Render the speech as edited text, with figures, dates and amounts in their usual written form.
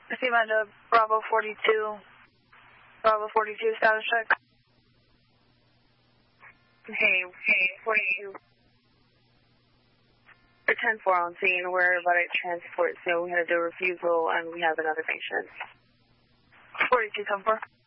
Seaman to Bravo 42. Bravo 42, status check. Hey, 42. We're 10-4 on scene. We're about to transport, so we had to do a refusal, and we have another patient. 42, 10-4.